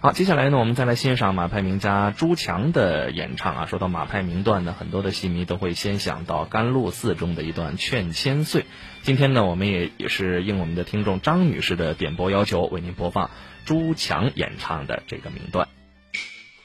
好，接下来呢，我们再来欣赏马派名家朱强的演唱啊。说到马派名段呢，很多的戏迷都会先想到甘露寺中的一段劝千岁。今天呢，我们也是应我们的听众张女士的点播要求，为您播放朱强演唱的这个名段。